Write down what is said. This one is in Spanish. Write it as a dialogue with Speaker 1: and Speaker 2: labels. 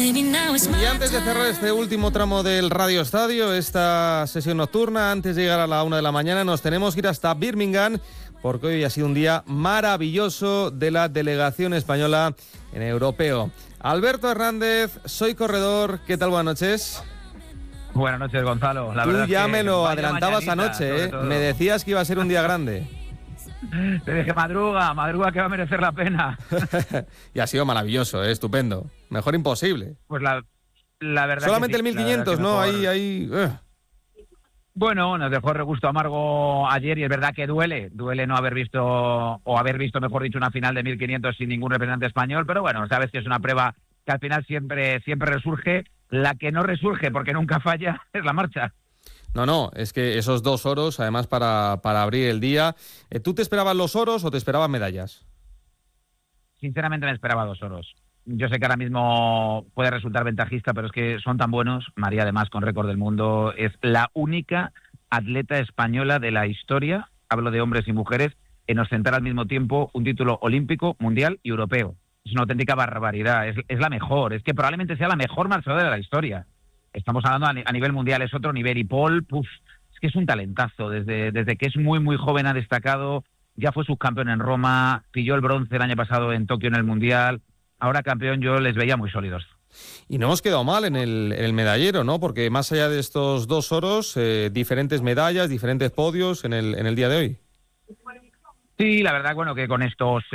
Speaker 1: Y antes de cerrar este último tramo del Radio Estadio, esta sesión nocturna, antes de llegar a la 1 de la mañana, nos tenemos que ir hasta Birmingham, porque hoy ha sido un día maravilloso de la delegación española en Europeo. Alberto Hernández, soy corredor, ¿qué tal? Buenas noches.
Speaker 2: Buenas noches, Gonzalo.
Speaker 1: Tú ya me lo adelantabas anoche, ¿eh? Me decías que iba a ser un día grande.
Speaker 2: Te dije, madruga, que va a merecer la pena.
Speaker 1: Y ha sido maravilloso, estupendo. Mejor imposible.
Speaker 2: Pues la verdad.
Speaker 1: Solamente
Speaker 2: que sí,
Speaker 1: el 1500, ¿no?
Speaker 2: Mejor...
Speaker 1: Ahí.
Speaker 2: Bueno, nos dejó regusto amargo ayer y es verdad que duele no haber visto, o haber visto, mejor dicho, una final de 1500 sin ningún representante español, pero bueno, sabes que es una prueba que al final siempre resurge. La que no resurge, porque nunca falla, es la marcha.
Speaker 1: No, es que esos 2 oros, además, para abrir el día. ¿Tú te esperabas los oros o te esperabas medallas?
Speaker 2: Sinceramente me esperaba 2 oros. Yo sé que ahora mismo puede resultar ventajista, pero es que son tan buenos. María, además, con récord del mundo, es la única atleta española de la historia, hablo de hombres y mujeres, en ostentar al mismo tiempo un título olímpico, mundial y europeo. Es una auténtica barbaridad, es la mejor, es que probablemente sea la mejor marchadora de la historia. Estamos hablando a nivel mundial, es otro nivel, y Paul, es que es un talentazo, desde que es muy, muy joven ha destacado, ya fue subcampeón en Roma, pilló el bronce el año pasado en Tokio en el Mundial, ahora campeón, yo les veía muy sólidos.
Speaker 1: Y no hemos quedado mal en el medallero, ¿no? Porque más allá de estos 2 oros, diferentes medallas, diferentes podios en el día de hoy.
Speaker 2: Sí, la verdad, bueno, que con estos